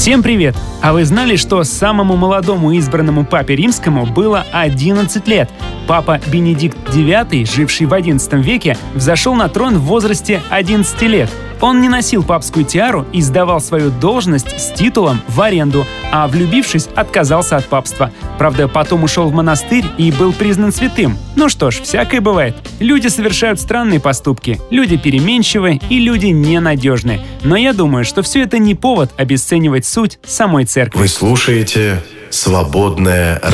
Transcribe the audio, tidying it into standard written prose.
Всем привет! А вы знали, что самому молодому избранному папе римскому было 11 лет? Папа Бенедикт IX, живший в XI веке, взошел на трон в возрасте 11 лет. Он не носил папскую тиару и сдавал свою должность с титулом в аренду, а влюбившись, отказался от папства. Правда, потом ушел в монастырь и был признан святым. Ну что ж, всякое бывает. Люди совершают странные поступки, люди переменчивы и люди ненадежны. Но я думаю, что все это не повод обесценивать суть самой церкви. Вы слушаете «Свободное радио».